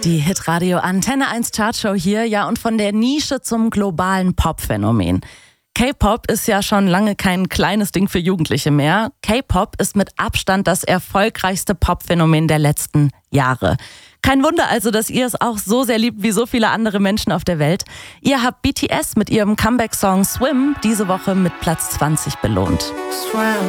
Die Hitradio Antenne 1 Chartshow hier, ja, und von der Nische zum globalen Popphänomen. K-Pop ist ja schon lange kein kleines Ding für Jugendliche mehr. K-Pop ist mit Abstand das erfolgreichste Popphänomen der letzten Jahre. Kein Wunder also, dass ihr es auch so sehr liebt wie so viele andere Menschen auf der Welt. Ihr habt BTS mit ihrem Comeback-Song Swim diese Woche mit Platz 20 belohnt. Swim.